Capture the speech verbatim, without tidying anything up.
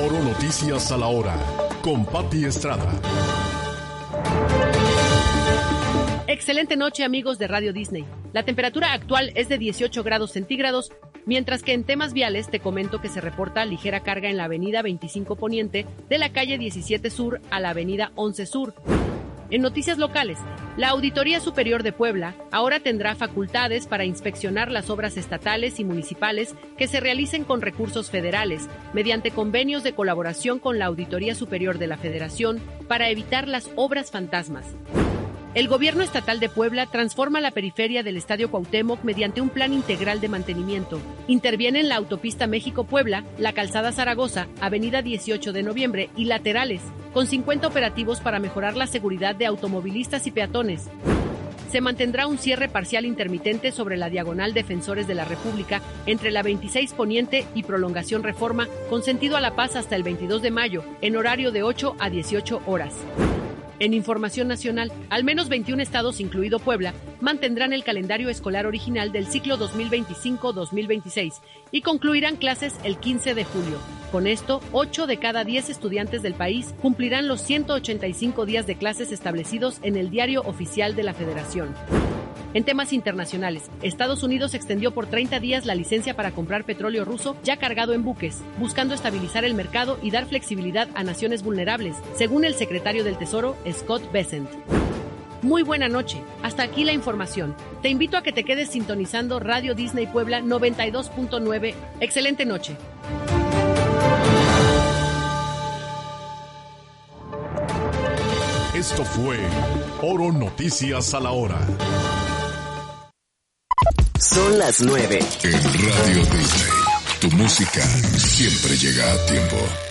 Oro Noticias a la hora, con Pati Estrada. Excelente noche, amigos de Radio Disney. La temperatura actual es de dieciocho grados centígrados, mientras que en temas viales te comento que se reporta ligera carga en la avenida veinticinco Poniente de la calle diecisiete Sur a la avenida once Sur. En noticias locales, la Auditoría Superior de Puebla ahora tendrá facultades para inspeccionar las obras estatales y municipales que se realicen con recursos federales, mediante convenios de colaboración con la Auditoría Superior de la Federación para evitar las obras fantasmas. El gobierno estatal de Puebla transforma la periferia del Estadio Cuauhtémoc mediante un plan integral de mantenimiento. Intervienen la autopista México-Puebla, la calzada Zaragoza, avenida dieciocho de noviembre y laterales, con cincuenta operativos para mejorar la seguridad de automovilistas y peatones. Se mantendrá un cierre parcial intermitente sobre la diagonal Defensores de la República entre la veintiséis Poniente y Prolongación Reforma, con sentido a La Paz hasta el veintidós de mayo, en horario de ocho a dieciocho horas. En información nacional, al menos veintiún estados, incluido Puebla, mantendrán el calendario escolar original del ciclo dos mil veinticinco dos mil veintiséis y concluirán clases el quince de julio. Con esto, ocho de cada diez estudiantes del país cumplirán los ciento ochenta y cinco días de clases establecidos en el Diario Oficial de la Federación. En temas internacionales, Estados Unidos extendió por treinta días la licencia para comprar petróleo ruso ya cargado en buques, buscando estabilizar el mercado y dar flexibilidad a naciones vulnerables, según el secretario del Tesoro, Scott Bessent. Muy buena noche. Hasta aquí la información. Te invito a que te quedes sintonizando Radio Disney Puebla noventa y dos punto nueve. Excelente noche. Esto fue Oro Noticias a la hora. Son las nueve. En Radio Disney, tu música siempre llega a tiempo.